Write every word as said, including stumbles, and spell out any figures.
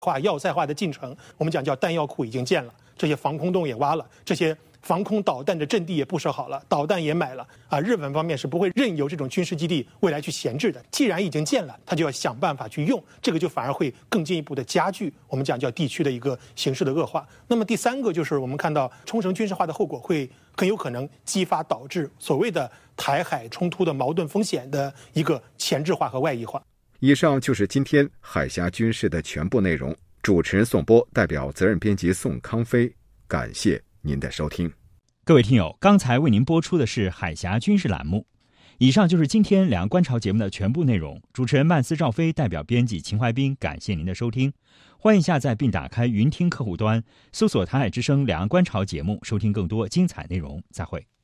化、要塞化的进程，我们讲叫弹药库已经建了，这些防空洞也挖了，这些防空导弹的阵地也布设好了，导弹也买了啊。日本方面是不会任由这种军事基地未来去闲置的，既然已经建了，他就要想办法去用，这个就反而会更进一步的加剧我们讲叫地区的一个形势的恶化。那么第三个就是我们看到冲绳军事化的后果会很有可能激发导致所谓的台海冲突的矛盾风险的一个前置化和外溢化。 以上就是今天海峡军事的全部内容。主持人宋波代表责任编辑宋康飞，感谢您的收听。 各位听友，刚才为您播出的是海峡军事栏目。以上就是今天两岸观潮节目的全部内容。主持人曼斯赵飞代表编辑秦怀斌，感谢您的收听。欢迎下载并打开云听客户端，搜索台海之声两岸观潮节目，收听更多精彩内容。再会。